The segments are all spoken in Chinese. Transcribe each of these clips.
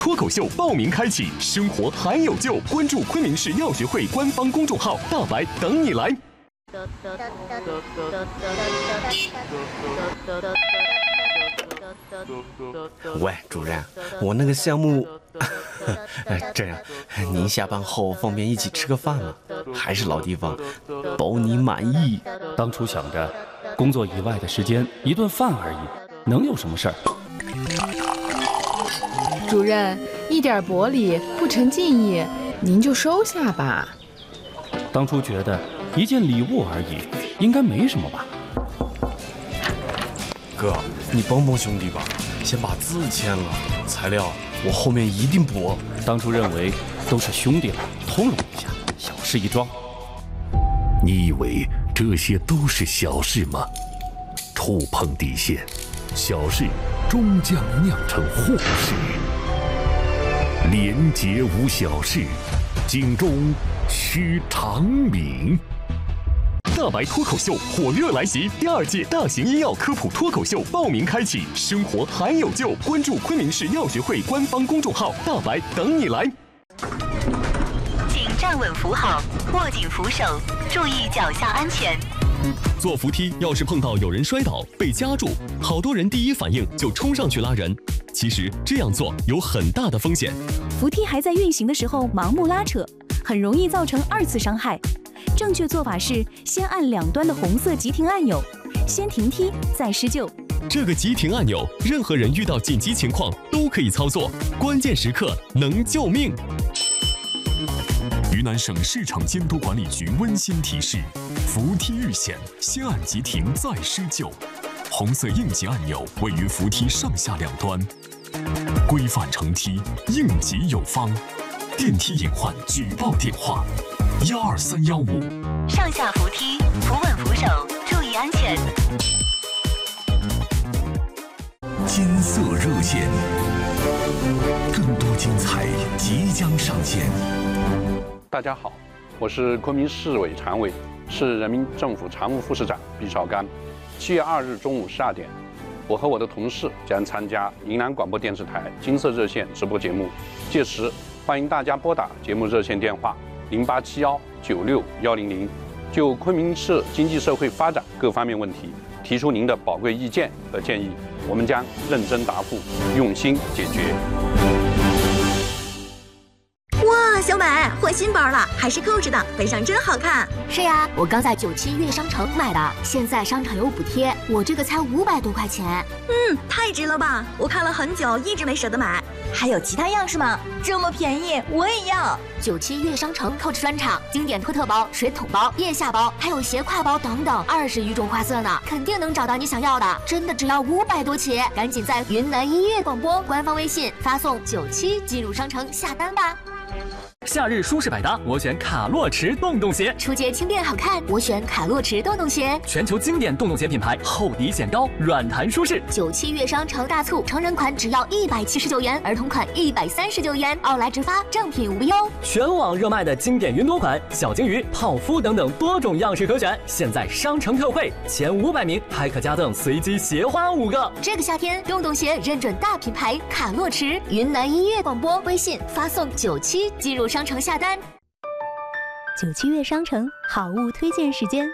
脱口秀报名开启，生活还有救！关注昆明市药学会官方公众号，大白等你来。 喂，主任，我那个项目，这样，您下班后方便一起吃个饭吗？还是老地方，包你满意。 当初想着，工作以外的时间一顿饭而已，能有什么事儿？ 主任，一点薄礼不成敬意，您就收下吧。 当初觉得一件礼物而已，应该没什么吧？ 哥，你帮帮兄弟吧，先把字签了，材料我后面一定补。 当初认为都是兄弟了，通融一下，小事一桩。 你以为这些都是小事吗？触碰底线，小事终将酿成祸事。廉洁无小事，警钟须长鸣。 大白脱口秀火热来袭，第2届大型医药科普脱口秀报名开启，生活还有救！关注昆明市药学会官方公众号，大白等你来。 请站稳扶好，握紧扶手，注意脚下安全。 坐扶梯要是碰到有人摔倒被夹住，好多人第一反应就冲上去拉人。其实这样做有很大的风险。 扶梯还在运行的时候盲目拉扯，很容易造成2次伤害。正确做法是先按两端的红色急停按钮，先停梯再施救。 这个急停按钮，任何人遇到紧急情况都可以操作，关键时刻能救命。云南省市场监督管理局温馨提示：扶梯遇险，先按急停再施救。红色应急按钮位于扶梯上下两端。规范乘梯，应急有方。电梯隐患举报电话：12315。 上下扶梯，扶稳扶手，注意安全。 金色热线，更多精彩即将上线。 大家好，我是昆明市委常委、市人民政府常务副市长毕绍刚。7月2日中午12点，我和我的同事将参加云南广播电视台金色热线直播节目，届时欢迎大家拨打节目热线电话0871961100，就昆明市经济社会发展各方面问题提出您的宝贵意见和建议，我们将认真答复，用心解决。 哇，小美换新包了，还是Coach的，背上真好看。 是呀，我刚在97悦商城买的，现在商场有补贴，我这个才500多块钱。 太值了吧！我看了很久，一直没舍得买。还有其他样式吗？这么便宜，我也要。 97悦商城Coach专场，经典托特包、水桶包、腋下包，还有斜挎包等等，20余种花色呢，肯定能找到你想要的。真的只要500多起，赶紧在云南音乐广播官方微信发送97进入商城下单吧。 夏日舒适百搭，我选卡洛驰洞洞鞋； 初阶轻便好看，我选卡洛驰洞洞鞋。 全球经典洞洞鞋品牌，厚底显高，软弹舒适。 97悦商城大促，成人款只要179元，儿童款139元，奥莱直发，正品无忧。 全网热卖的经典云朵款、小金鱼、泡芙等等多种样式可选，现在商城特惠，前500名还可加赠随机鞋花5个。 这个夏天，洞洞鞋认准大品牌卡洛驰。云南音乐广播微信发送97进入商城下单。 97悦商城好物推荐时间。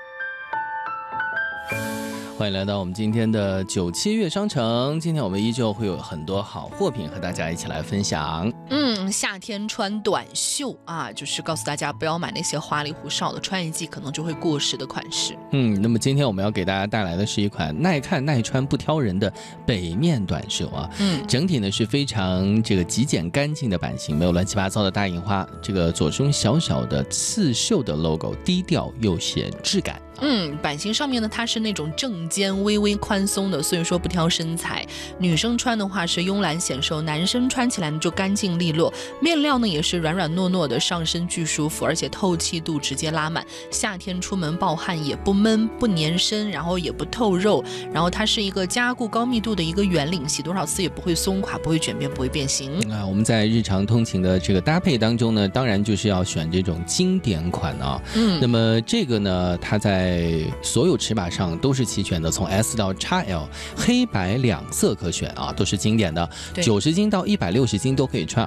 欢迎来到我们今天的97悦商城，今天我们依旧会有很多好货品和大家一起来分享。 夏天穿短袖啊，就是告诉大家不要买那些花里胡哨的，穿一季可能就会过时的款式。 那么今天我们要给大家带来的是一款耐看耐穿不挑人的北面短袖啊。整体呢是非常这个极简干净的版型，没有乱七八糟的大印花，这个左胸小小的刺绣的 logo， 低调又显质感。 版型上面呢，它是那种正肩微微宽松的，所以说不挑身材。女生穿的话是慵懒显瘦，男生穿起来呢就干净利落。面料呢也是软软糯糯的，上身巨舒服，而且透气度直接拉满。夏天出门暴汗也不闷不粘身，然后也不透肉，然后它是一个加固高密度的一个圆领，洗多少次也不会松垮，不会卷边，不会变形。 我们在日常通勤的这个搭配当中呢，当然就是要选这种经典款啊。那么这个呢，它在所有尺码上都是齐全选的从 S 到 XL， 黑白两色可选啊，都是经典的。 对 90斤到160斤都可以穿，